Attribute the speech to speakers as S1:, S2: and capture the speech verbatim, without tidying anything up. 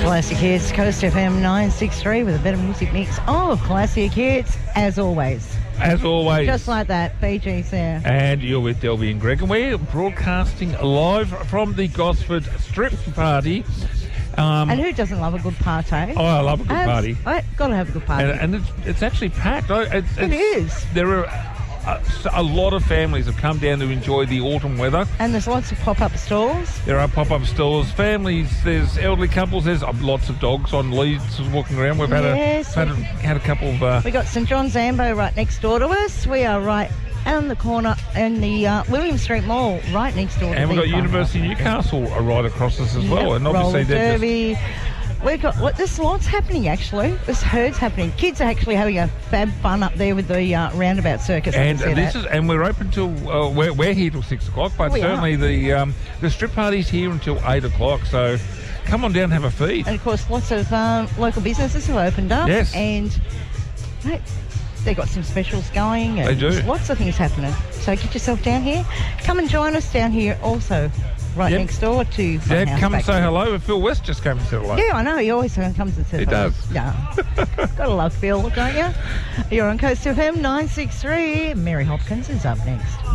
S1: Classic Hits, Coast F M nine sixty-three with a better music mix of classic hits, as always.
S2: As always.
S1: Just like that, B G's there.
S2: And you're with Delby and Greg, and we're broadcasting live from the Gosford Strip Party. Um,
S1: And who doesn't love a good party?
S2: oh, I love a good
S1: Abs-
S2: party.
S1: I got to have a good party.
S2: And, and it's, it's actually packed. I- It's,
S1: It
S2: it's-
S1: is.
S2: There are a, a lot of families have come down to enjoy the autumn weather.
S1: And there's lots of pop-up stalls.
S2: There are pop-up stores, families, there's elderly couples, there's uh, lots of dogs on leads walking around. We've had,
S1: Yes,
S2: a, had, a, had a couple of... Uh,
S1: We got St John Zambo right next door to us. We are right on the corner in the uh, William Street Mall, right next door to
S2: and we've
S1: the
S2: got University of Newcastle right across us as well.
S1: Yep,
S2: And obviously
S1: roller
S2: they're just-
S1: derby. We've got what there's lots happening actually. There's herds happening. Kids are actually having a fab fun up there with the uh, roundabout circus. I
S2: And
S1: can see
S2: this
S1: that.
S2: is, and we're open till uh, we're, we're here till six o'clock, but
S1: We
S2: certainly
S1: are.
S2: the um, the strip party's here until eight o'clock. So come on down and have a feed.
S1: And of course, lots of um, local businesses have opened up.
S2: Yes.
S1: And hey, they've got some specials going. And
S2: They do.
S1: Lots of things happening. So get yourself down here. Come and join us down here also, right
S2: Yep.
S1: next door to
S2: Yeah,
S1: Funhouse
S2: come and say
S1: Factory.
S2: hello. Phil West just came and said hello.
S1: Yeah, I know. He always comes and says
S2: He
S1: hello.
S2: does.
S1: Yeah. Gotta love Phil, don't you? You're on Coast F M nine sixty-three. Mary Hopkins is up next.